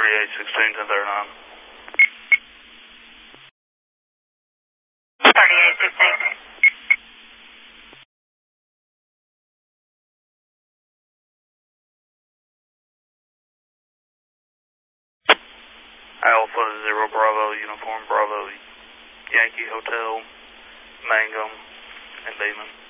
3816, 1039. 3816. Alpha 0 Bravo, Uniform Bravo, Yankee Hotel, Mangum, and Beeman.